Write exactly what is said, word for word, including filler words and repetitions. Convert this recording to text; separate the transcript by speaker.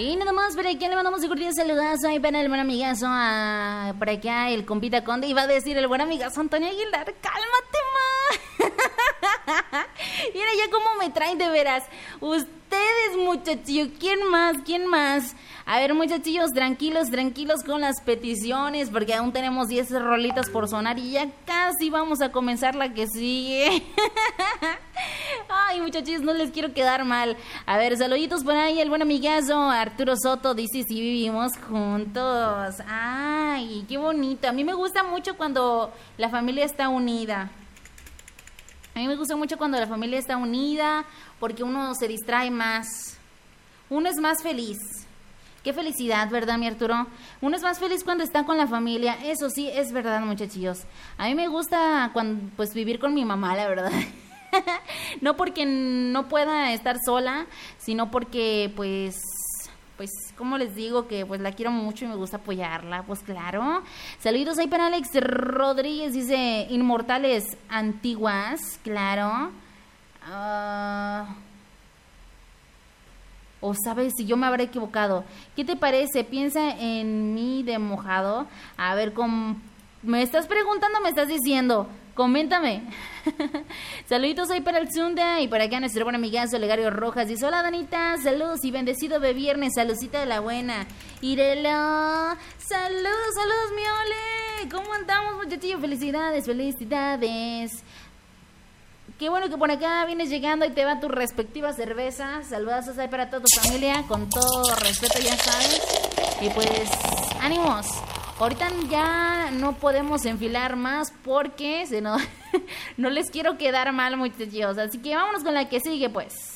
Speaker 1: Y nada más, por aquí le mandamos un cordial saludazo ahí para el buen amigazo, a, por acá el compita Conde. Iba a decir el buen amigazo Antonio Aguilar, cálmate, ma. Mira ya cómo me traen de veras. Ustedes, muchachillos, ¿quién más? ¿Quién más? A ver, muchachillos, tranquilos, tranquilos con las peticiones, porque aún tenemos diez rolitas por sonar y ya casi vamos a comenzar la que sigue. Ay, muchachos, no les quiero quedar mal. A ver, saluditos por ahí, el buen amigazo Arturo Soto dice si vivimos juntos. Ay, qué bonito. A mí me gusta mucho cuando la familia está unida. A mí me gusta mucho cuando la familia está unida, porque uno se distrae más. Uno es más feliz. Qué felicidad, ¿verdad, mi Arturo? Uno es más feliz cuando está con la familia. Eso sí, es verdad, muchachillos. A mí me gusta cuando, pues, vivir con mi mamá, la verdad. No porque no pueda estar sola, sino porque, pues, pues, como les digo, que pues la quiero mucho y me gusta apoyarla, pues claro. Saludos ahí para Alex Rodríguez, dice, Inmortales Antiguas, claro. Ah... Uh... O sabes si yo me habré equivocado. ¿Qué te parece? Piensa en mí de mojado. A ver, com... ¿me estás preguntando o me estás diciendo? Coméntame. Saluditos ahí para el Zunda y para acá nuestro buen amigazo Legario Rojas. Dice, hola Danita, saludos y bendecido de viernes, saludcita de la buena. Irelo, saludos, saludos mi ole. ¿Cómo andamos, muchachillos? Felicidades, felicidades. Qué bueno que por acá vienes llegando y te va tu respectiva cerveza. Saludazos ahí para toda tu familia, con todo respeto, ya sabes. Y pues, ánimos. Ahorita ya no podemos enfilar más porque se nos... no les quiero quedar mal, muchachos. Así que vámonos con la que sigue, pues.